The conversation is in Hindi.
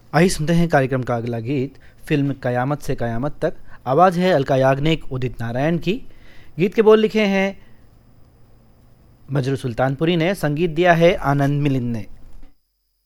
आइए सुनते हैं कार्यक्रम का अगला गीत फिल्म कयामत से कयामत तक। आवाज़ है अलका याग्निक उदित नारायण की। गीत के बोल लिखे हैं मजरू सुल्तानपुरी ने, संगीत दिया है आनंद मिलिंद ने।